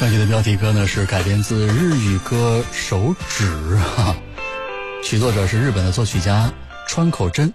专辑的标题歌呢是改编自日语歌《手指》曲作者是日本的作曲家川口真。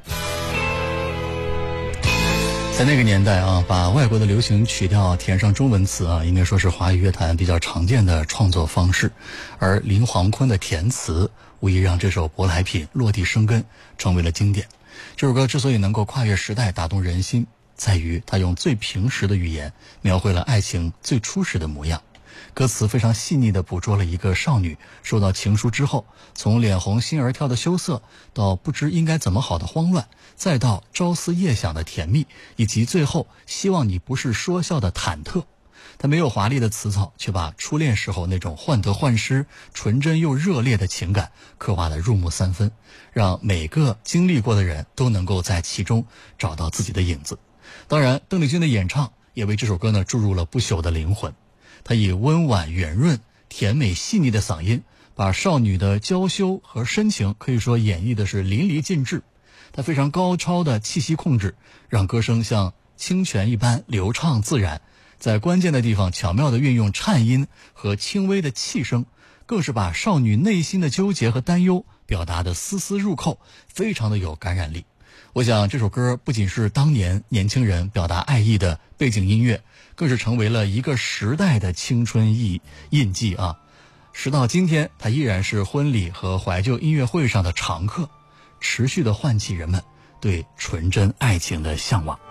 在那个年代把外国的流行曲调填上中文词应该说是华语乐坛比较常见的创作方式，而林煌坤的填词无疑让这首舶来品落地生根，成为了经典。这首歌之所以能够跨越时代打动人心，在于它用最平实的语言描绘了爱情最初始的模样。歌词非常细腻地捕捉了一个少女收到情书之后，从脸红心儿跳的羞涩，到不知应该怎么好的慌乱，再到朝思夜想的甜蜜，以及最后希望你不是说笑的忐忑。它没有华丽的词藻，却把初恋时候那种患得患失、纯真又热烈的情感刻画得入木三分，让每个经历过的人都能够在其中找到自己的影子。当然，邓丽君的演唱也为这首歌呢注入了不朽的灵魂。她以温婉圆润、甜美细腻的嗓音，把少女的娇羞和深情可以说演绎的是淋漓尽致。她非常高超的气息控制，让歌声像清泉一般流畅自然，在关键的地方巧妙地运用颤音和轻微的气声，更是把少女内心的纠结和担忧表达得丝丝入扣，非常的有感染力。我想这首歌不仅是当年年轻人表达爱意的背景音乐，更是成为了一个时代的青春印记时到今天，它依然是婚礼和怀旧音乐会上的常客，持续地唤起人们对纯真爱情的向往。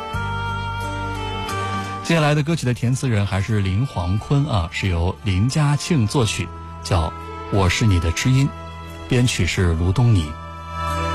接下来的歌曲的填词人还是林煌坤是由林嘉庆作曲，叫《我是你的知音》，编曲是卢东尼。